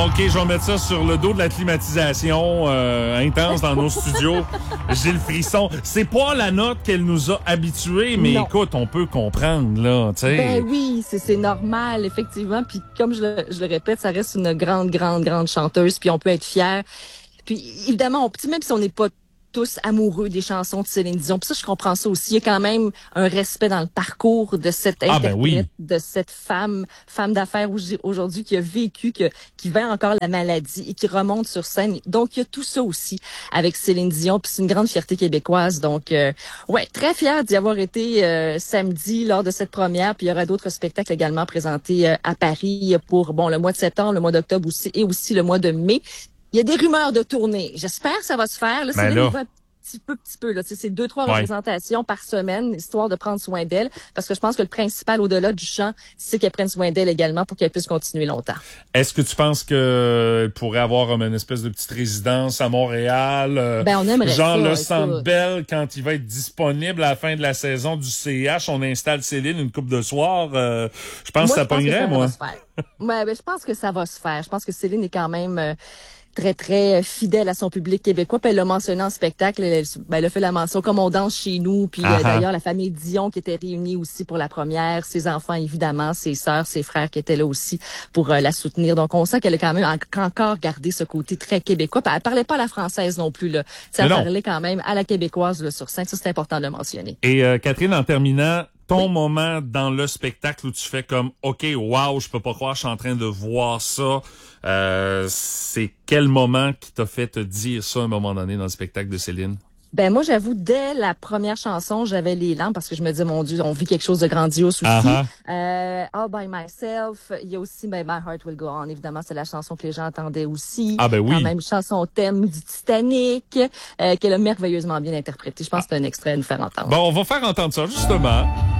OK, je vais mettre ça sur le dos de la climatisation intense dans nos studios. J'ai le frisson. C'est pas la note qu'elle nous a habitués, mais Non. écoute, on peut comprendre, là, tu sais. Ben oui, c'est normal, effectivement. Puis comme je le répète, ça reste une grande chanteuse, puis on peut être fier. Puis évidemment, même si on n'est pas tous amoureux des chansons de Céline Dion, puis ça, je comprends ça aussi. Il y a quand même un respect dans le parcours de cette interprète, oui. de cette femme d'affaires aujourd'hui qui a vécu, qui vit encore la maladie et qui remonte sur scène. Donc, il y a tout ça aussi avec Céline Dion, puis c'est une grande fierté québécoise. Donc, ouais, très fière d'y avoir été samedi lors de cette première. Puis il y aura d'autres spectacles également présentés à Paris pour, le mois de septembre, le mois d'octobre aussi, et aussi le mois de mai. Il y a des rumeurs de tournée. J'espère que ça va se faire. Là, Céline va petit peu, là. C'est 2-3 représentations par semaine, histoire de prendre soin d'elle. Parce que je pense que le principal, au-delà du chant, c'est qu'elle prenne soin d'elle également pour qu'elle puisse continuer longtemps. Est-ce que tu penses qu'elle pourrait avoir une espèce de petite résidence à Montréal? On aimerait genre ça, le Centre Bell, quand il va être disponible à la fin de la saison du CH, on installe Céline une couple de soirs. Je pense que ça pognerait, moi. Je pense que ça va se faire. Je pense que Céline est quand même très fidèle à son public québécois. Puis elle l'a mentionné en spectacle. Elle a fait la mention comme on danse chez nous. Puis d'ailleurs, la famille Dion qui était réunie aussi pour la première. Ses enfants, évidemment, ses sœurs, ses frères qui étaient là aussi pour la soutenir. Donc, on sent qu'elle a quand même encore gardé ce côté très québécois. Puis elle parlait pas à la française non plus, là. Elle parlait quand même à la québécoise là, sur scène. Ça, c'est important de le mentionner. Et Catherine, en terminant, ton moment dans le spectacle où tu fais comme OK, wow, je peux pas croire, je suis en train de voir ça. C'est quel moment qui t'a fait te dire ça à un moment donné dans le spectacle de Céline? Moi, j'avoue, dès la première chanson, j'avais les larmes parce que je me disais, mon Dieu, on vit quelque chose de grandiose aussi. All by Myself. Il y a aussi My Heart Will Go On. Évidemment, c'est la chanson que les gens entendaient aussi. Ah ben oui. Quand même, chanson thème du Titanic, qu'elle a merveilleusement bien interprétée. Je pense que c'est un extrait à nous faire entendre. Bon, on va faire entendre ça, justement.